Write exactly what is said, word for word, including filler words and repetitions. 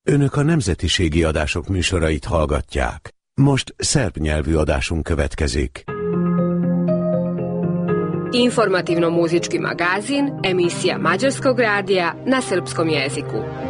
Önök a nemzetiségi adások műsorait hallgatják. Most szerb nyelvű adásunk következik. Informativno-muzički magazin, emisija Mađarskog radija na srpskom jeziku.